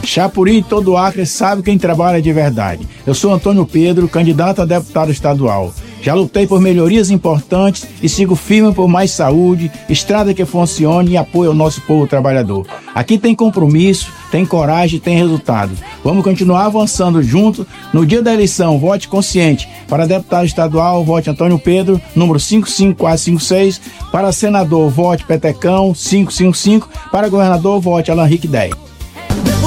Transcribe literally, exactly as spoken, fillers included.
Chapuri e todo o Acre sabe quem trabalha de verdade. Eu sou Antônio Pedro, candidato a deputado estadual. Já lutei por melhorias importantes e sigo firme por mais saúde, estrada que funcione e apoio ao nosso povo trabalhador. Aqui tem compromisso, tem coragem e tem resultado. Vamos continuar avançando juntos. No dia da eleição, vote consciente. Para deputado estadual, vote Antônio Pedro, número cinco cinco quatro cinco seis. Para senador, vote Petecão, cinco cinco cinco. Para governador, vote Alan Henrique dez.